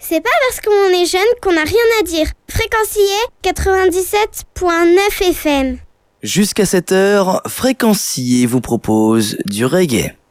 C'est pas parce qu'on est jeune qu'on n'a rien à dire. Fréquencier 97.9 FM. Jusqu'à 7h, Fréquencier vous propose du reggae.